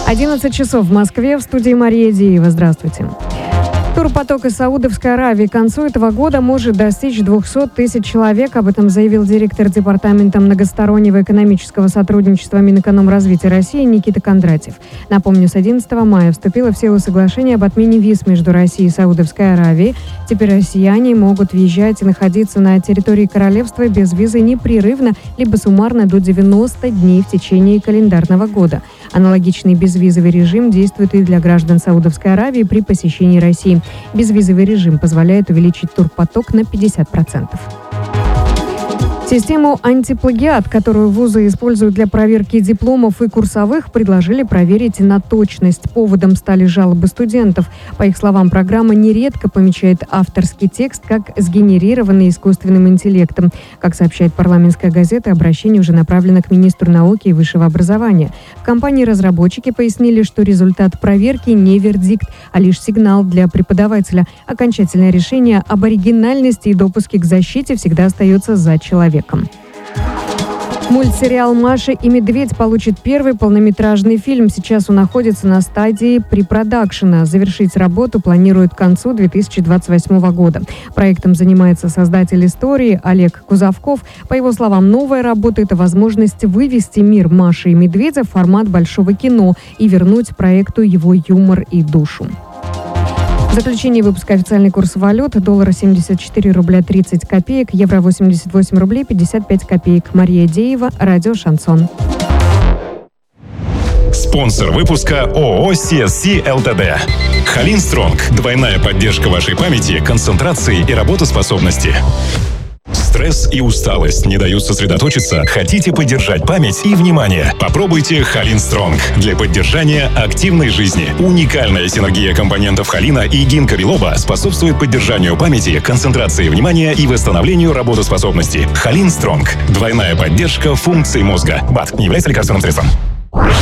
11 часов в Москве, в студии Мария Деева. Здравствуйте. Турпоток из Саудовской Аравии к концу этого года может достичь 200 тысяч человек. Об этом заявил директор Департамента многостороннего экономического сотрудничества Минэкономразвития России Никита Кондратьев. Напомню, с 11 мая вступило в силу соглашение об отмене виз между Россией и Саудовской Аравией. Теперь россияне могут въезжать и находиться на территории королевства без визы непрерывно, либо суммарно до 90 дней в течение календарного года. Аналогичный безвизовый режим действует и для граждан Саудовской Аравии при посещении России. Безвизовый режим позволяет увеличить турпоток на 50%. Систему антиплагиат, которую вузы используют для проверки дипломов и курсовых, предложили проверить на точность. Поводом стали жалобы студентов. По их словам, программа нередко помечает авторский текст как сгенерированный искусственным интеллектом. Как сообщает парламентская газета, обращение уже направлено к министру науки и высшего образования. В компании-разработчики пояснили, что результат проверки не вердикт, а лишь сигнал для преподавателя. Окончательное решение об оригинальности и допуске к защите всегда остается за человеком. Мультсериал «Маша и медведь» получит первый полнометражный фильм. Сейчас он находится на стадии препродакшена. Завершить работу планируют к концу 2028 года. Проектом занимается создатель истории Олег Кузовков. По его словам, новая работа – это возможность вывести мир Маши и медведя в формат большого кино и вернуть проекту его юмор и душу. В заключении выпуска официальный курс валют. Доллар 74 рубля 30 копеек, евро 88 рублей 55 копеек. Мария Деева, радио «Шансон». Спонсор выпуска ООО CSC ЛТД. Халин Стронг. Двойная поддержка вашей памяти, концентрации и работоспособности. Стресс и усталость не дают сосредоточиться? Хотите поддержать память и внимание? Попробуйте Халин Стронг для поддержания активной жизни. Уникальная синергия компонентов холина и гинка билоба способствует поддержанию памяти, концентрации внимания и восстановлению работоспособности. Халин Стронг. Двойная поддержка функций мозга. БАД не является лекарственным средством.